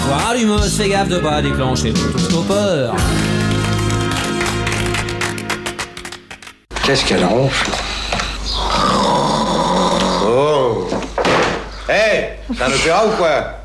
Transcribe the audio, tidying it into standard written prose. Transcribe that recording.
Toi, Lumos, fais gaffe de pas déclencher l'autostopper. Qu'est-ce qu'elle ronfle? Oh! Hey! C'est un opéra ou quoi?